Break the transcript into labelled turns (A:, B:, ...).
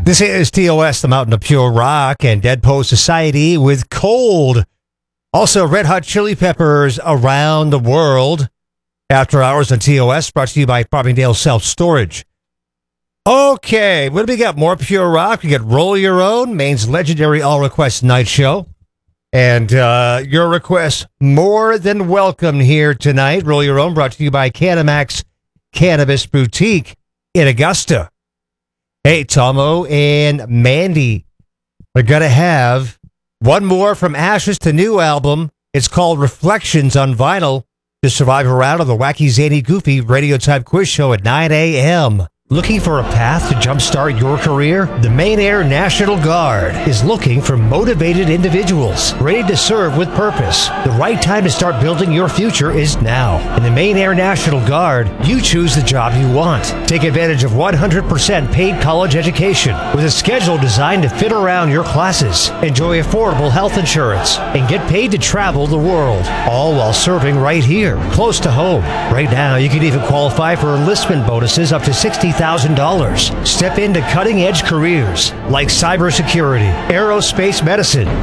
A: This is TOS, the Mountain of Pure Rock, and Dead Poet Society with Cold. Also, Red Hot Chili Peppers, Around the World. After Hours on TOS, brought to you by Farmingdale Self-Storage. Okay, what do we got? More Pure Rock. We got Roll Your Own, Maine's legendary all-request night show. And your requests more than welcome here tonight. Roll Your Own, brought to you by Canamax Cannabis Boutique in Augusta. Hey, Tomo and Mandy, we're going to have one more from Ashes to New album. It's called Reflections on Vinyl. To survive a round of the Wacky, Zany, Goofy radio type quiz show at 9 a.m. Looking for a path to jumpstart your career? The Maine Air National Guard is looking for motivated individuals ready to serve with purpose. The right time to start building your future is now. In the Maine Air National Guard, you choose the job you want. Take advantage of 100% paid college education with a schedule designed to fit around your classes. Enjoy affordable health insurance and get paid to travel the world, all while serving right here, close to home. Right now, you can even qualify for enlistment bonuses up to $60,000. Step into cutting-edge careers like cybersecurity, aerospace medicine,